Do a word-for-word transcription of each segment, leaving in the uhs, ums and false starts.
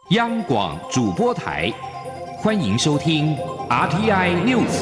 央广主播台，欢迎收听 R T I News。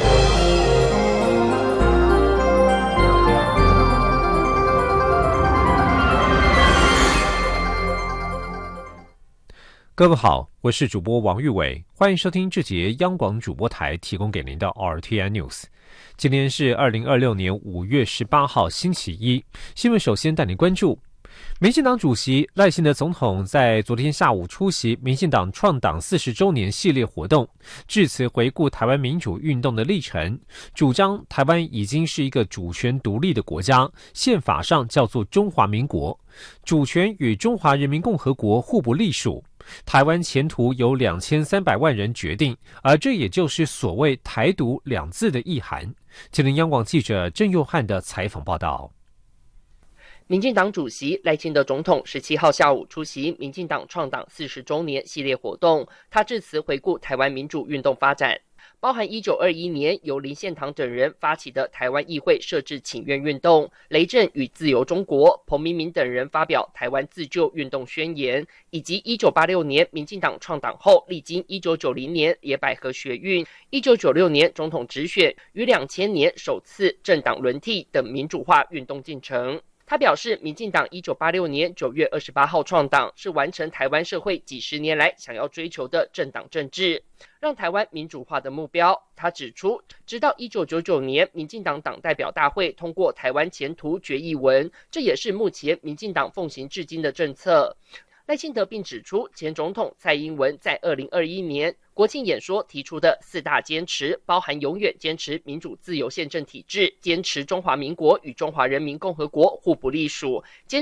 各位好，我是主播王玉伟，欢迎收听这节央广主播台提供给您的 R T I News。今天是二零二六年五月十八号星期一，新闻首先带您关注。民进党主席赖清德总统在昨天下午出席民进党创党四十周年系列活动，致辞回顾台湾民主运动的历程，主张台湾已经是一个主权独立的国家，宪法上叫做中华民国，主权与中华人民共和国互不隶属，台湾前途由两千三百万人决定，而这也就是所谓台独两字的意涵。今天央广记者郑佑汉的采访报道。 民进党主席赖清德总统十七号下午出席民进党创党四十周年系列活动，他致辞回顾台湾民主运动发展，包含一九二一年由林献堂等人发起的台湾议会设置请愿运动、雷震与自由中国、彭明敏等人发表台湾自救运动宣言，以及一九八六年民进党创党后历经一九九零年野百合学运、一九九六年总统直选与两千年首次政党轮替等民主化运动进程。他表示，民进党一九八六年九月二十八号创党，是完成台湾社会几十年来想要追求的政党政治，让台湾民主化的目标。他指出，直到一九九九年民进党党代表大会通过台湾前途决议文，这也是目前民进党奉行至今的政策。赖清德并指出，前总统蔡英文在二零二一年国庆演说提出的四大坚持，包含永远坚持民主自由宪政体制，坚持中华民国与中华人民共和国互不隶属，坚